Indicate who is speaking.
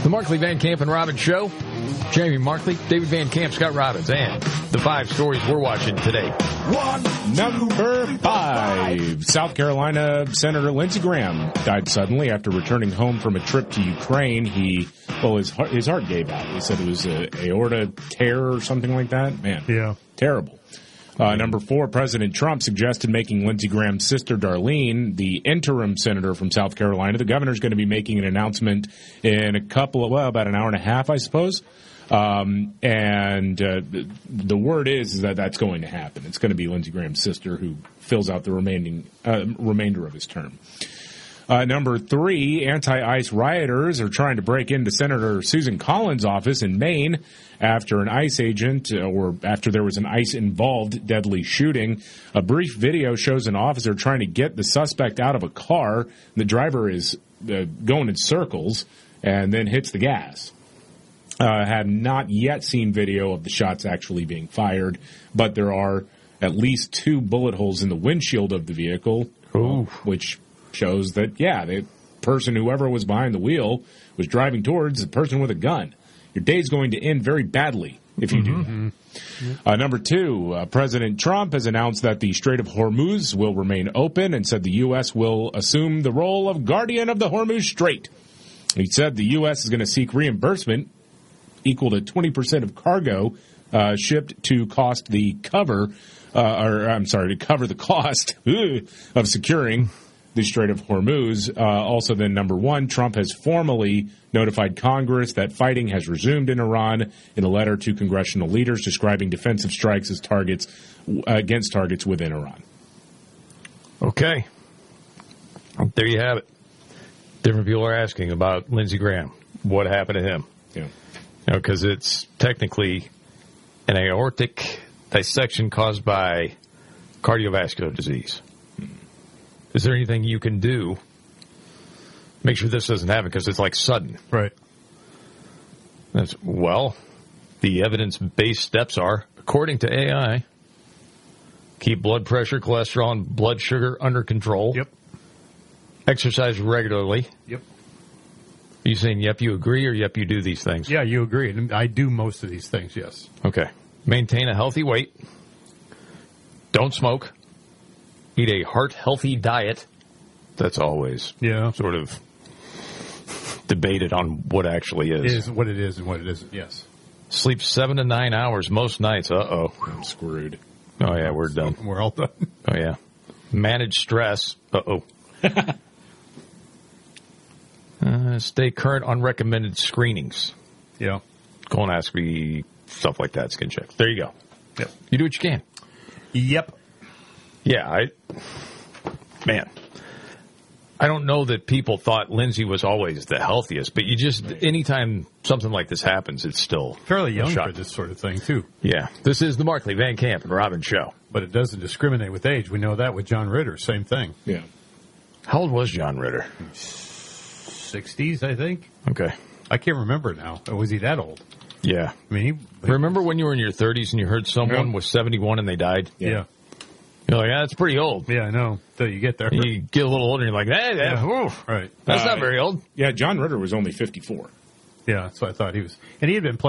Speaker 1: The Markley, Van Camp, and Robbins Show. Jamie Markley, David Van Camp, Scott Robbins, and the 5 stories we're watching today.
Speaker 2: Number 5. South Carolina Senator Lindsey Graham died suddenly after returning home from a trip to Ukraine. His heart gave out. He said it was an aorta tear or something like that. Man,
Speaker 3: yeah,
Speaker 2: terrible. Number 4, President Trump suggested making Lindsey Graham's sister Darlene the interim senator from South Carolina. The governor's going to be making an announcement in about an hour and a half, I suppose. The word is that that's going to happen. It's going to be Lindsey Graham's sister who fills out the remainder of his term. Number 3, anti-ICE rioters are trying to break into Senator Susan Collins' office in Maine after there was an ICE-involved deadly shooting. A brief video shows an officer trying to get the suspect out of a car. The driver is going in circles and then hits the gas. Have not yet seen video of the shots actually being fired, but there are at least 2 bullet holes in the windshield of the vehicle, which shows that, the person, whoever was behind the wheel, was driving towards the person with a gun. Your day's going to end very badly if you do that. Number 2, President Trump has announced that the Strait of Hormuz will remain open and said the U.S. will assume the role of guardian of the Hormuz Strait. He said the U.S. is going to seek reimbursement equal to 20% of cargo shipped to cover the cost of securing the Strait of Hormuz. Also, then, number 1, Trump has formally notified Congress that fighting has resumed in Iran in a letter to congressional leaders describing defensive strikes as against targets within Iran.
Speaker 1: Okay. There you have it. Different people are asking about Lindsey Graham. What happened to him?
Speaker 2: Yeah.
Speaker 1: Because it's technically an aortic dissection caused by cardiovascular disease. Is there anything you can do to make sure this doesn't happen? Because it's like sudden.
Speaker 3: Right.
Speaker 1: The evidence-based steps are, according to AI, keep blood pressure, cholesterol, and blood sugar under control.
Speaker 3: Yep.
Speaker 1: Exercise regularly.
Speaker 3: Yep.
Speaker 1: Are you saying, yep, you agree, or yep, you do these things?
Speaker 3: Yeah, you agree. And I do most of these things, yes.
Speaker 1: Okay. Maintain a healthy weight. Don't smoke. Eat a heart-healthy diet. That's always sort of debated on what actually is.
Speaker 3: It is what it is and what it isn't, yes.
Speaker 1: Sleep 7 to 9 hours most nights. Uh-oh.
Speaker 2: I'm screwed.
Speaker 1: Oh, yeah, we're done.
Speaker 3: We're all done.
Speaker 1: Oh, yeah. Manage stress. Uh-oh. Stay current on recommended screenings.
Speaker 3: Yeah.
Speaker 1: Colonoscopy, stuff like that, skin checks. There you go.
Speaker 3: Yep.
Speaker 1: You do what you can.
Speaker 3: Yep.
Speaker 1: Yeah, I don't know that people thought Lindsey was always the healthiest, but anytime something like this happens, it's still
Speaker 3: fairly young for this sort of thing, too.
Speaker 1: Yeah. This is the Markley, Van Camp, and Robbins Show.
Speaker 3: But it doesn't discriminate with age. We know that with John Ritter, same thing.
Speaker 2: Yeah.
Speaker 1: How old was John Ritter?
Speaker 3: 60s, I think.
Speaker 1: Okay.
Speaker 3: I can't remember now. Was he that old?
Speaker 1: Yeah.
Speaker 3: I mean,
Speaker 1: remember when you were in your 30s and you heard someone was 71 and they died?
Speaker 3: Yeah.
Speaker 1: You're like, that's pretty old.
Speaker 3: Yeah, I know. Until you get there.
Speaker 1: You get a little older and you're like,
Speaker 3: right.
Speaker 1: That's not very old.
Speaker 2: Yeah, John Ritter was only 54.
Speaker 3: Yeah, that's what I thought he was. And he had been playing